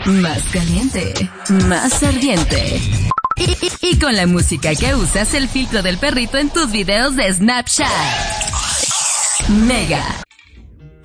más caliente, más ardiente. Y con la música que usas, el filtro del perrito en tus videos de Snapchat. Mega